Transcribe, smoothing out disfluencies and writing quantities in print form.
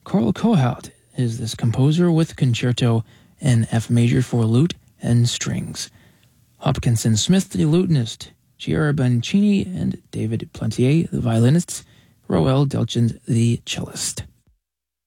Carl Kohaut is this composer with concerto in F major for lute and strings. Hopkinson Smith, the lutenist, Chiara Bancini and David Plantier, the violinists, Roel Delchand, the cellist.